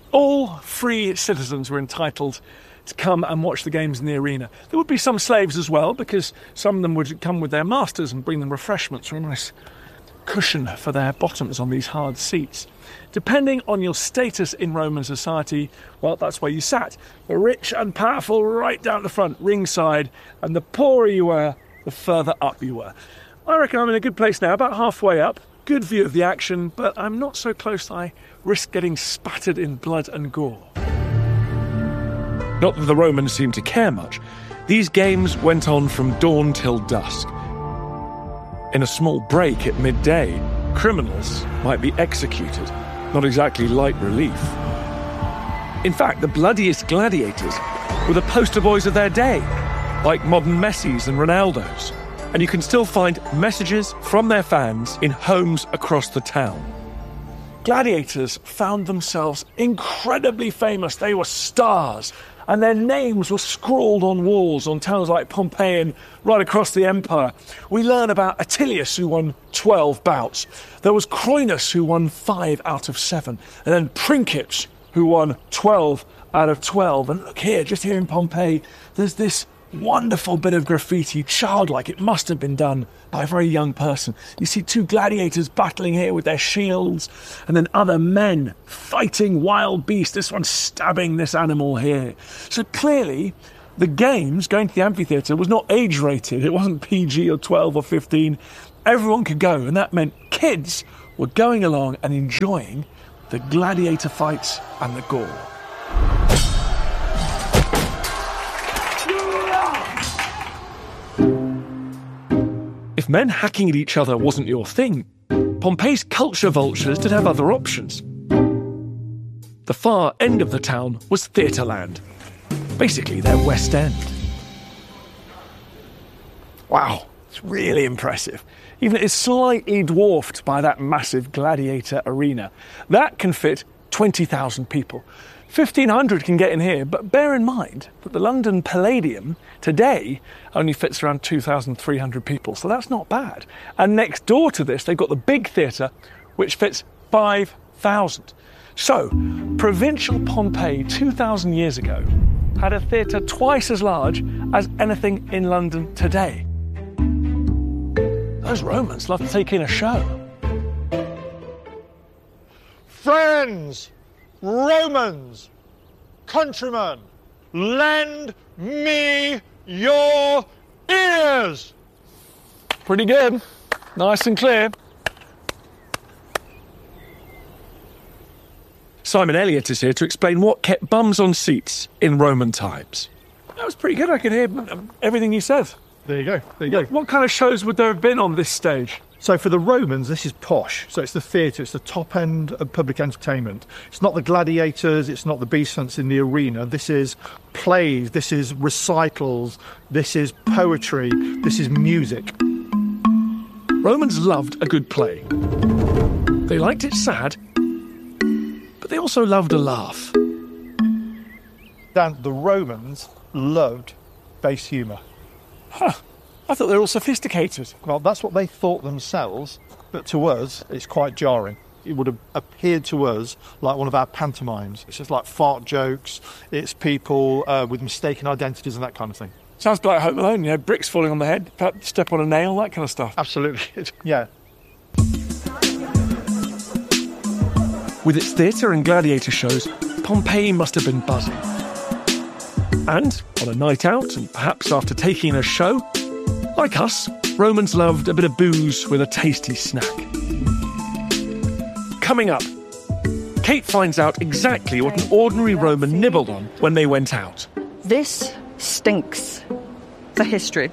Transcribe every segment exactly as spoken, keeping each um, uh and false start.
All free citizens were entitled to come and watch the games in the arena. There would be some slaves as well, because some of them would come with their masters and bring them refreshments or a nice cushion for their bottoms on these hard seats. Depending on your status in Roman society, well, that's where you sat. The rich and powerful right down the front, ringside, and the poorer you were, the further up you were. I reckon I'm in a good place now, about halfway up. Good view of the action, but I'm not so close that I risk getting spattered in blood and gore. Not that the Romans seemed to care much. These games went on from dawn till dusk. In a small break at midday, criminals might be executed. Not exactly light relief. In fact, the bloodiest gladiators were the poster boys of their day, like modern Messis and Ronaldos. And you can still find messages from their fans in homes across the town. Gladiators found themselves incredibly famous. They were stars, and their names were scrawled on walls on towns like Pompeii and right across the empire. We learn about Attilius, who won twelve bouts. There was Croinus, who won five out of seven. And then Princeps, who won twelve out of twelve. And look here, just here in Pompeii, there's this wonderful bit of graffiti, childlike. It must have been done by a very young person. You see two gladiators battling here with their shields, and then other men fighting wild beasts. This one stabbing this animal here. So clearly, the games, going to the amphitheatre, was not age-rated. It wasn't P G or twelve or fifteen. Everyone could go, and that meant kids were going along and enjoying the gladiator fights and the gore. If men hacking at each other wasn't your thing, Pompeii's culture vultures did have other options. The far end of the town was Theatreland, basically their West End. Wow, it's really impressive. Even it's slightly dwarfed by that massive gladiator arena. That can fit twenty thousand people. fifteen hundred can get in here, but bear in mind that the London Palladium today only fits around two thousand three hundred people, so that's not bad. And next door to this, they've got the big theatre, which fits five thousand. So, provincial Pompeii two thousand years ago had a theatre twice as large as anything in London today. Those Romans love to take in a show. Friends! Romans, countrymen, lend me your ears. Pretty good. Nice and clear. Simon Elliott is here to explain what kept bums on seats in Roman times. That was pretty good. I could hear everything you said. There you go. There you go. What kind of shows would there have been on this stage? So for the Romans, this is posh. So it's the theatre, it's the top end of public entertainment. It's not the gladiators, it's not the beast hunts in the arena. This is plays, this is recitals, this is poetry, this is music. Romans loved a good play. They liked it sad, but they also loved a laugh. Dan, the Romans loved base humour. Huh. I thought they were all sophisticated. Well, that's what they thought themselves, but to us, it's quite jarring. It would have appeared to us like one of our pantomimes. It's just like fart jokes, it's people uh, with mistaken identities and that kind of thing. Sounds like Home Alone, you know, bricks falling on the head, perhaps step on a nail, that kind of stuff. Absolutely, yeah. With its theatre and gladiator shows, Pompeii must have been buzzing. And on a night out, and perhaps after taking a show, like us, Romans loved a bit of booze with a tasty snack. Coming up, Kate finds out exactly what an ordinary Roman nibbled on when they went out. This stinks for history.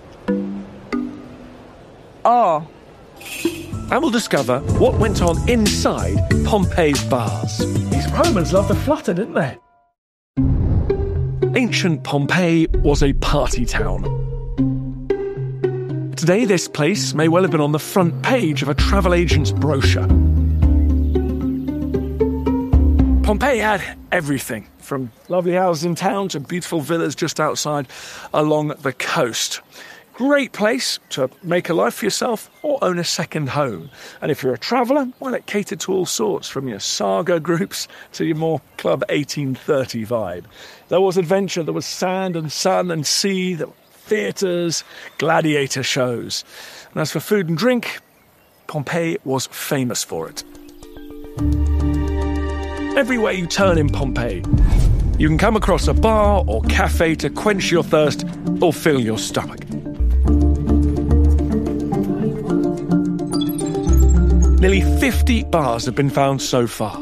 Oh. And we'll discover what went on inside Pompeii's bars. These Romans loved to flutter, didn't they? Ancient Pompeii was a party town. Today, this place may well have been on the front page of a travel agent's brochure. Pompeii had everything, from lovely houses in town to beautiful villas just outside along the coast. Great place to make a life for yourself or own a second home. And if you're a traveller, well, it catered to all sorts, from your saga groups to your more Club eighteen thirty vibe. There was adventure, there was sand and sun and sea, there were theatres, gladiator shows. And as for food and drink, Pompeii was famous for it. Everywhere you turn in Pompeii, you can come across a bar or cafe to quench your thirst or fill your stomach. Nearly fifty bars have been found so far.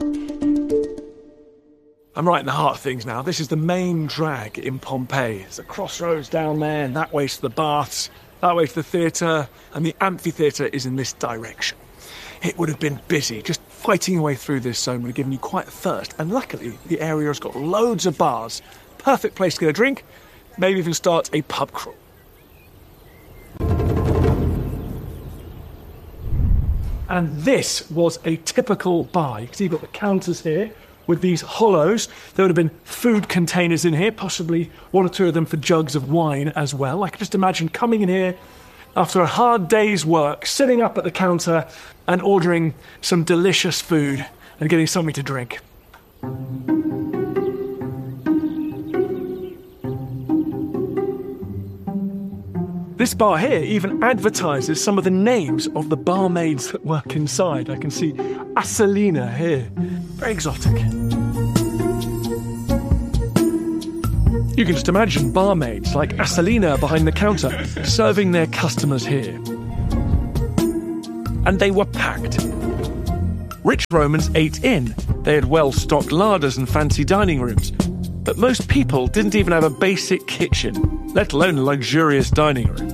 I'm right in the heart of things now. This is the main drag in Pompeii. There's a crossroads down there, and that way to the baths, that way to the theatre, and the amphitheatre is in this direction. It would have been busy. Just fighting your way through this zone would have given you quite a thirst, and luckily the area has got loads of bars. Perfect place to get a drink, maybe even start a pub crawl. And this was a typical bar. You can see you've got the counters here with these hollows. There would have been food containers in here, possibly one or two of them for jugs of wine as well. I can just imagine coming in here after a hard day's work, sitting up at the counter and ordering some delicious food and getting something to drink. This bar here even advertises some of the names of the barmaids that work inside. I can see Asalina here. Very exotic. You can just imagine barmaids like Asalina behind the counter serving their customers here. And they were packed. Rich Romans ate in. They had well-stocked larders and fancy dining rooms. But most people didn't even have a basic kitchen, let alone a luxurious dining room.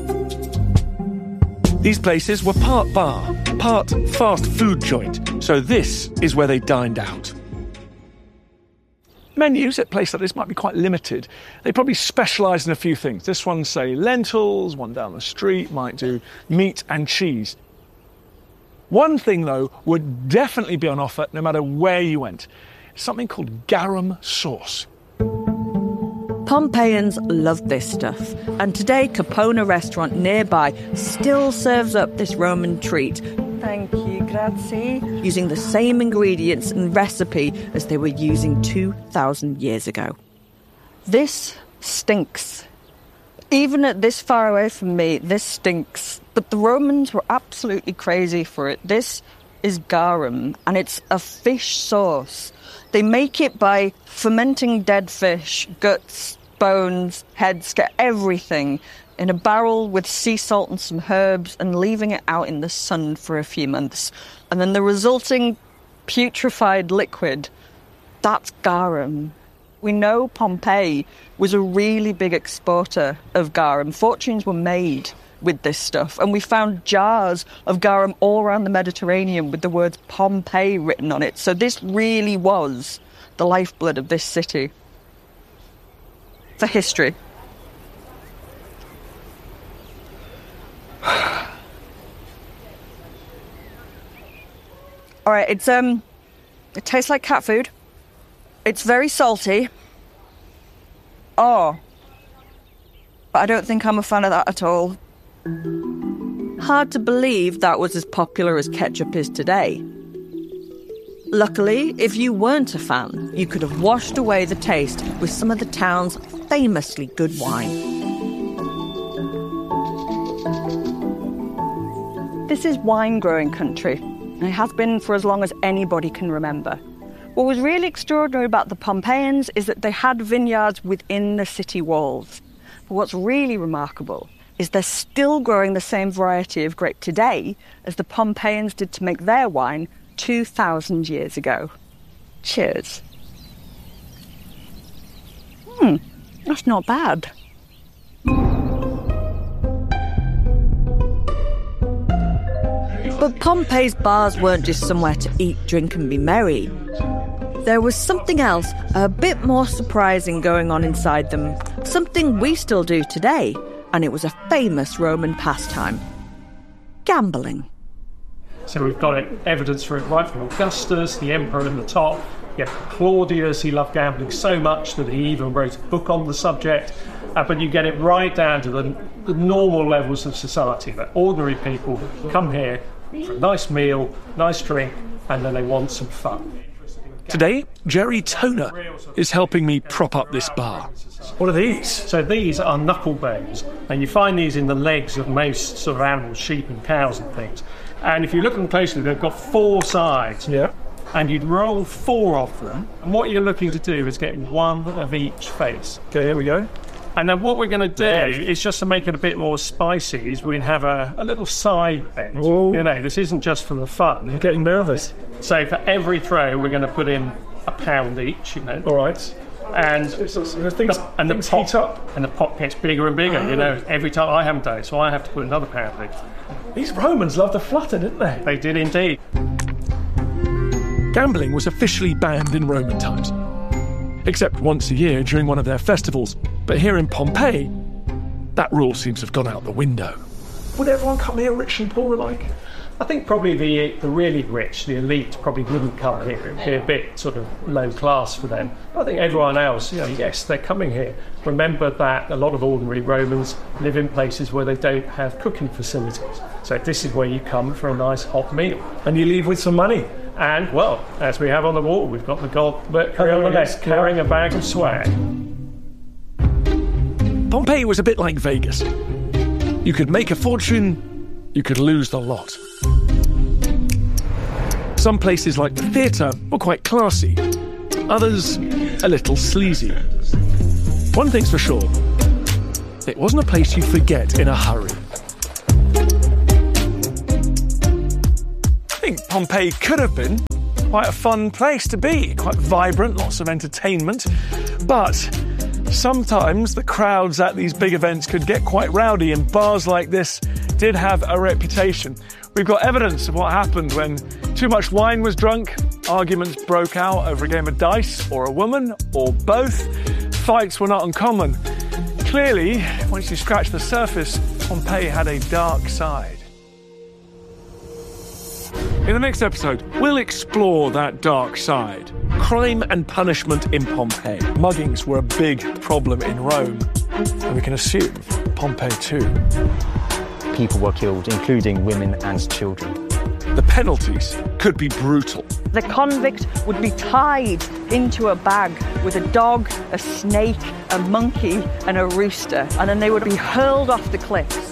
These places were part bar, part fast food joint, so this is where they dined out. Menus at a place like this might be quite limited. They probably specialise in a few things. This one, say, lentils, one down the street might do meat and cheese. One thing, though, would definitely be on offer no matter where you went. Something called garum sauce. Pompeians loved this stuff, and today Capona restaurant nearby still serves up this Roman treat. Thank you, grazie. Using the same ingredients and recipe as they were using two thousand years ago. This stinks. Even at this far away from me, this stinks. But the Romans were absolutely crazy for it. This is garum, and it's a fish sauce. They make it by fermenting dead fish, guts, bones, heads, get everything in a barrel with sea salt and some herbs and leaving it out in the sun for a few months. And then the resulting putrefied liquid, that's garum. We know Pompeii was a really big exporter of garum. Fortunes were made with this stuff, and we found jars of garum all around the Mediterranean with the words Pompeii written on it. So this really was the lifeblood of this city. For history. All right, it's um, it tastes like cat food. It's very salty. Oh, but I don't think I'm a fan of that at all. Hard to believe that was as popular as ketchup is today. Luckily, if you weren't a fan, you could have washed away the taste with some of the town's famously good wine. This is wine-growing country, and it has been for as long as anybody can remember. What was really extraordinary about the Pompeians is that they had vineyards within the city walls. But what's really remarkable is they're still growing the same variety of grape today as the Pompeians did to make their wine two thousand years ago. Cheers. Hmm, that's not bad. But Pompeii's bars weren't just somewhere to eat, drink and be merry. There was something else a bit more surprising going on inside them, something we still do today, and it was a famous Roman pastime. Gambling. So we've got evidence for it right from Augustus, the emperor in the top. You have Claudius, he loved gambling so much that he even wrote a book on the subject. uh, but you get it right down to the, the normal levels of society, that ordinary people come here for a nice meal, nice drink, and then they want some fun. Today, Jerry Toner is helping me prop up this bar. What are these? So these are knuckle bones, and you find these in the legs of most sort of animals, sheep and cows and things. And if you look at them closely, they've got four sides. Yeah. And you'd roll four of them, and what you're looking to do is get one of each face. Okay, here we go. And then what we're going to do is, just to make it a bit more spicy, is we can have a, a little side bend. Whoa. You know, this isn't just for the fun. I'm getting nervous. So for every throw, we're going to put in a pound each, you know. All right. And the things, the, and the things pot heat up. and the pot gets bigger and bigger. You know, every time I haven't done it, so I have to put another pound in. These Romans loved to flutter, didn't they? They did indeed. Gambling was officially banned in Roman times, except once a year during one of their festivals. But here in Pompeii, that rule seems to have gone out the window. Would everyone come here, rich and poor alike? I think probably the the really rich, the elite, probably wouldn't come here. It would be a bit sort of low class for them. I think everyone else, you know, yes, they're coming here. Remember that a lot of ordinary Romans live in places where they don't have cooking facilities. So this is where you come for a nice hot meal. And you leave with some money. And, well, as we have on the wall, we've got the gold Mercury on the left, carrying a bag of swag. Pompeii was a bit like Vegas. You could make a fortune, you could lose the lot. Some places like the theatre were quite classy, others a little sleazy. One thing's for sure, it wasn't a place you'd forget in a hurry. I think Pompeii could have been quite a fun place to be, quite vibrant, lots of entertainment, but sometimes the crowds at these big events could get quite rowdy, and bars like this did have a reputation. We've got evidence of what happened when too much wine was drunk, arguments broke out over a game of dice, or a woman, or both. Fights were not uncommon. Clearly, once you scratch the surface, Pompeii had a dark side. In the next episode, we'll explore that dark side. Crime and punishment in Pompeii. Muggings were a big problem in Rome, and we can assume Pompeii too. People were killed, including women and children. The penalties could be brutal. The convict would be tied into a bag with a dog, a snake, a monkey, and a rooster, and then they would be hurled off the cliffs.